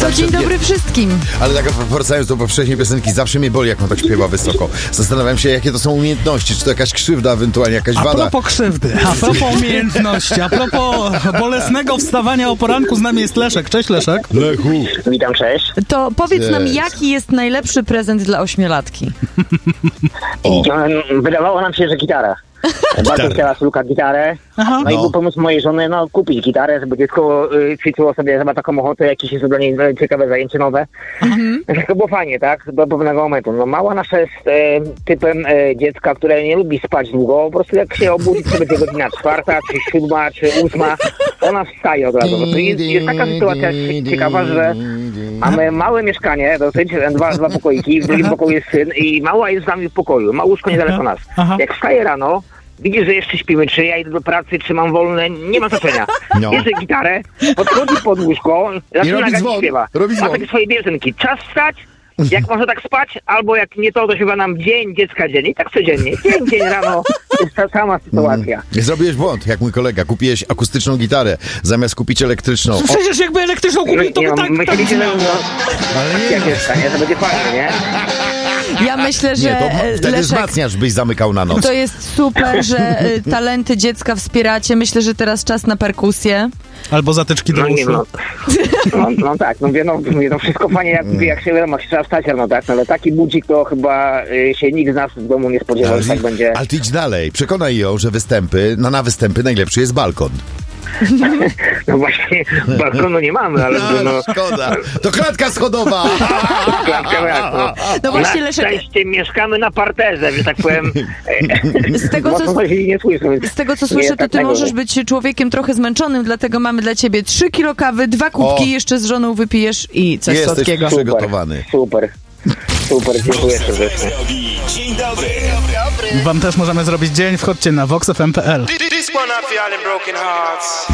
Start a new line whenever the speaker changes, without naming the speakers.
To dzień dobry wszystkim.
Ale tak wracając do poprzedniej piosenki, zawsze mnie boli, jak on tak śpiewa wysoko. Zastanawiam się, jakie to są umiejętności, czy to jakaś krzywda, ewentualnie jakaś wada.
A propos krzywdy, a propos umiejętności, a propos bolesnego wstawania o poranku, z nami jest Leszek. Cześć, Leszek.
Lechu.
Witam, cześć.
To powiedz nam,
Cześć.
jaki jest najlepszy prezent dla ośmiolatki?
Wydawało nam się, że gitara. Bardzo chciała Sulka gitarę.
Aha.
No i był pomysł mojej żony, kupić gitarę, żeby dziecko ćwiczyło sobie chyba taką ochotę, jakieś jest dla niej ciekawe zajęcie nowe. To było fajnie, tak? Do pewnego momentu. No mała nasza jest typem dziecka, które nie lubi spać długo. Po prostu jak się obudzi, to będzie godzina 4, czy 7, czy 8, ona wstaje od razu. No to jest taka sytuacja ciekawa, że mamy małe mieszkanie, dosyć, dwa pokoiki, w drugim pokoju jest syn i mała jest z nami w pokoju. Ma łóżko niedaleko nas.
Aha.
Jak wstaje rano, widzi, że jeszcze śpimy, czy ja idę do pracy, czy mam wolne, nie ma znaczenia.
No.
Bierze gitarę, podchodzi pod łóżko, zaczyna
robi
grać
dzwon,
i śpiewa.
robi
Ma
dzwon.
takie swoje piosenki. Czas wstać, jak może tak spać, albo jak nie to śpiewa nam dzień dziecka dzień. I tak codziennie. Dzień rano jest ta sama sytuacja.
Zrobiłeś błąd, jak mój kolega. Kupiłeś akustyczną gitarę, zamiast kupić elektryczną.
Przecież jakby elektryczną kupił, to by tak...
Myślicie, że
Ale nie,
jak jest, nie? To będzie fajnie, nie?
Ja myślę, że
nie, to wtedy
Leszek,
wzmacniasz, byś zamykał na noc.
to jest super, że talenty dziecka wspieracie. Myślę, że teraz czas na perkusję.
Albo zatyczki do
No nie,
uszu.
no tak, mówię, no wszystko fajnie, jak się wiadomo, trzeba wstać rano, tak? No, ale taki budzik to chyba się nikt z nas w domu nie spodziewał, że tak będzie.
Ale ty idź dalej. Przekonaj ją, że na występy najlepszy jest balkon.
No właśnie, balkonu nie mamy, ale no...
Szkoda. To klatka schodowa.
Klatka, jak,
No właśnie,
na
Leszek,
szczęście mieszkamy na parterze, że tak powiem.
z tego, co,
Mocno się nie słyszę.
z tego co
Nie
słyszę,
jest
to
tak
ty możesz
najgorzej.
być człowiekiem trochę zmęczonym, dlatego mamy dla ciebie 3 kilo kawy, 2 kubki,
O.
jeszcze z żoną wypijesz i coś
Jesteś
słodkiego.
przygotowany.
Super, dziękuję serdecznie.
Dzień dobry.
Wam też możemy zrobić dzień, wchodźcie na voxfm.pl.
This one I feel in broken hearts.